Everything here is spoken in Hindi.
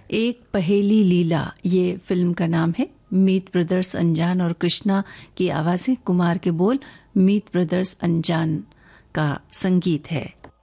एक पहेली लीला ये फिल्म का नाम है। मीत ब्रदर्स अनजान और कृष्णा की आवाज़ें, कुमार के बोल, मीत ब्रदर्स अनजान का संगीत है।